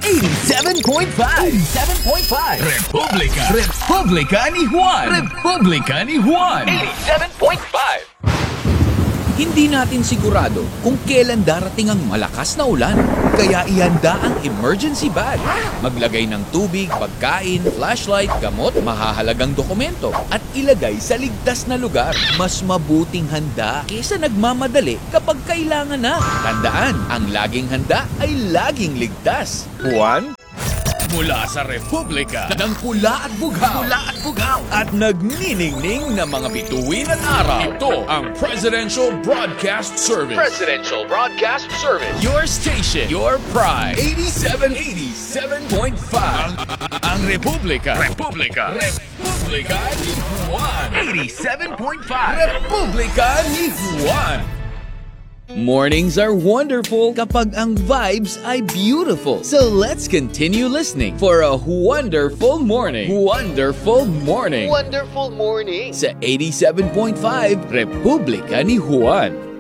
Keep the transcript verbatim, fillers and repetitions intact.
eighty-seven point five. eighty-seven point five. Republika. Republika ni Juan. Republika ni Juan. eighty-seven point five. Hindi natin sigurado kung kailan darating ang malakas na ulan. Kaya ihanda ang emergency bag. Maglagay ng tubig, pagkain, flashlight, gamot, mahahalagang dokumento at ilagay sa ligtas na lugar. Mas mabuting handa kaysa nagmamadali kapag kailangan na. Tandaan, ang laging handa ay laging ligtas. Juan? Mula sa Republika ng pula at bughaw, pula at bughaw at nagniningning na mga bituin at araw. Ito ang Presidential Broadcast Service. Presidential Broadcast Service. Your station, your pride. eighty-seven, eighty-seven point five. Ang, ang Republika. Republika. Republika ni Juan. eighty-seven point five. Republika ni Juan. Mornings are wonderful kapag ang vibes ay beautiful. So let's continue listening for a wonderful morning. Wonderful morning. Wonderful morning. Sa eighty-seven point five Republika ni Juan.